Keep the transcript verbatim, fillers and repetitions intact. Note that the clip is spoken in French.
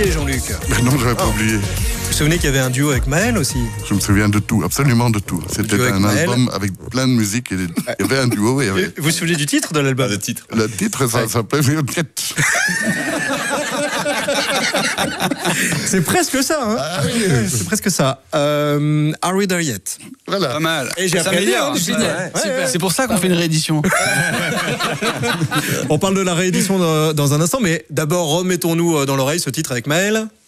oublié, Jean-Luc. Mais non, j'avais pas Oh. oublié. Vous vous souvenez qu'il y avait un duo avec Maël aussi? Je me souviens de tout, absolument de tout. C'était duo avec un Maël. album avec plein de musique. Et il y avait un duo. Et il y avait... Vous vous souvenez du titre de l'album? Le titre. Le titre, ça s'appelait Violette. C'est presque ça, hein. Ah oui. C'est presque ça. Euh, Are We There Yet? Voilà. Pas mal. Et j'ai Ça appris m'améliore, à dire, hein, ouais, putain. ouais, Super. ouais. C'est pour ça qu'on fait une réédition. On parle de la réédition dans, dans un instant, mais d'abord remettons-nous dans l'oreille ce titre avec Maël.